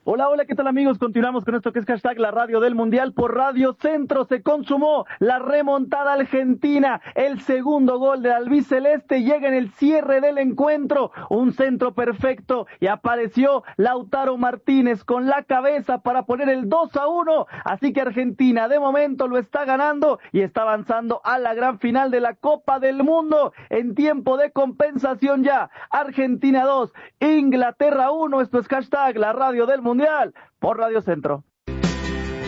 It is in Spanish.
Hola, hola, ¿qué tal amigos? Continuamos con esto que es hashtag la radio del Mundial por Radio Centro. Se consumó la remontada argentina. El segundo gol de albiceleste llega en el cierre del encuentro. Un centro perfecto y apareció Lautaro Martínez con la cabeza para poner el 2-1. Así que Argentina de momento lo está ganando y está avanzando a la gran final de la Copa del Mundo. En tiempo de compensación ya. Argentina 2, Inglaterra 1. Esto es hashtag la radio del Mundial por Radio Centro.